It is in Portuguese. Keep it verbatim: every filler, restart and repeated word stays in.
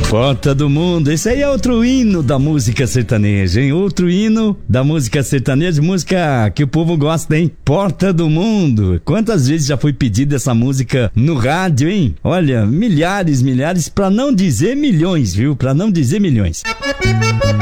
Porta do Mundo, esse aí é outro hino da música sertaneja, hein? Outro hino da música sertaneja, música que o povo gosta, hein? Porta do Mundo. Quantas vezes já foi pedida essa música no rádio, hein? Olha, milhares, milhares, pra não dizer milhões, viu? Pra não dizer milhões.